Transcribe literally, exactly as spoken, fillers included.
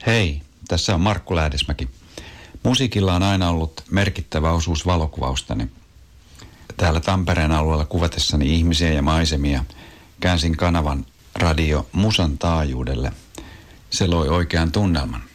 Hei, tässä on Markku Lähdesmäki. Musiikilla on aina ollut merkittävä osuus valokuvaustani. Täällä Tampereen alueella kuvatessani ihmisiä ja maisemia käänsin kanavan radio Musan taajuudelle. Se loi oikean tunnelman.